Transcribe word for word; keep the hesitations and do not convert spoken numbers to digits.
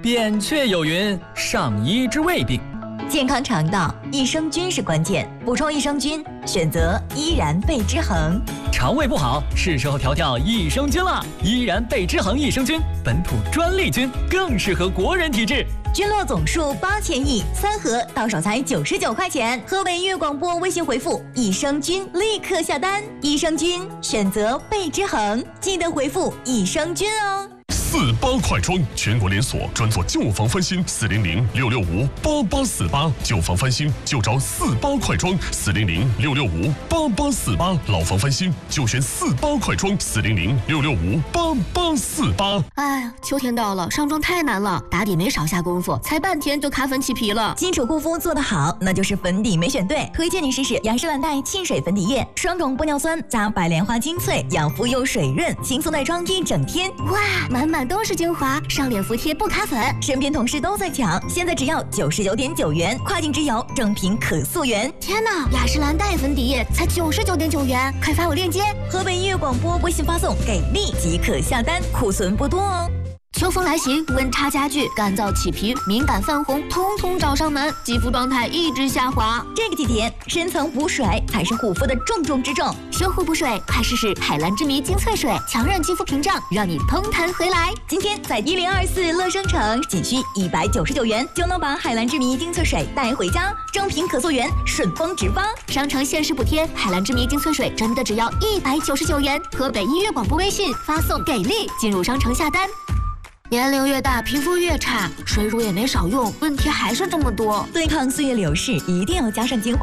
扁鹊有云：上医治未病。 健康肠道，益生菌是关键。补充益生菌，选择依然贝之恒。 肠胃不好，是时候调调益生菌了。依然贝之恒益生菌，本土专利菌，更适合国人体质。 菌落总数八千亿，三盒到手才九十九块钱。河北音乐广播微信回复益生菌，立刻下单。益生菌选择贝之恒，记得回复益生菌哦。 四八快装，全国连锁，专做旧房翻新，四零零六六五八八四八，旧房翻新就找四八快装，四零零六六五八八四八，老房翻新就选四八快装，四零零六六五八八四八。 哎呀，秋天到了，上妆太难了，打底没少下功夫，才半天就卡粉起皮了。 基础护肤做得好，那就是粉底没选对。推荐你试试雅诗兰黛沁水粉底液，双种玻尿酸加白莲花精粹，养肤又水润，轻松耐妆一整天。 哇，满满都是精华，上脸服帖不卡粉。 身边同事都在抢，现在只要九十九点九元，跨境直邮，正品可溯源。 天哪，雅诗兰黛粉底液才九十九点九元，快发我链接。 河北音乐广播微信发送给力即可下单，库存不多哦。 秋风来袭，温差加剧，干燥起皮、敏感泛红，通通找上门，肌肤状态一直下滑。 这个季节，深层补水才是护肤的重中之重。 修护补水，快试试海蓝之谜精粹水，强韧肌肤屏障，让你通弹回来。 今天在一零二四乐生城，仅需一百九十九元就能把海蓝之谜精粹水带回家，正品可溯源，顺丰直发。 商城限时补贴，海蓝之谜精粹水真的只要一百九十九元。河北音乐广播微信发送给力，进入商城下单。年龄越大，皮肤越差，水乳也没少用，问题还是这么多。 对抗岁月流逝，一定要加上精华。